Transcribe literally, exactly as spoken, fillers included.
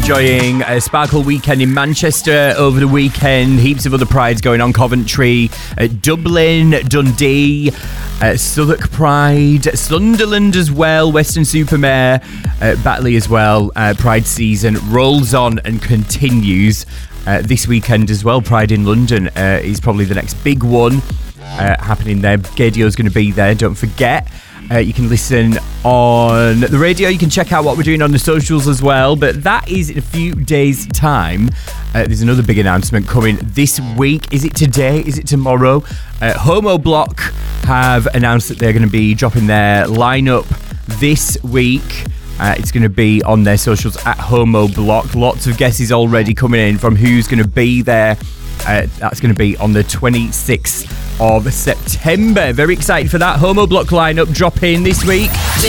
enjoying a sparkle weekend in Manchester over the weekend. Heaps of other prides going on. Coventry, uh, Dublin, Dundee, uh, Southwark Pride, Sunderland as well, Weston-super-Mare, uh, Batley as well. Uh, Pride season rolls on and continues uh, this weekend as well. Pride in London uh, is probably the next big one uh, happening there. Gadio's going to be there, don't forget. Uh, you can listen on the radio. You can check out what we're doing on the socials as well. But that is in a few days' time. Uh, there's another big announcement coming this week. Is it today? Is it tomorrow? Uh, Homo Block have announced that they're going to be dropping their lineup this week. Uh, it's going to be on their socials at Homo Block. Lots of guesses already coming in from who's going to be there. Uh, that's going to be on the twenty-sixth of September. Very excited for that. Homo Block lineup drop in this week.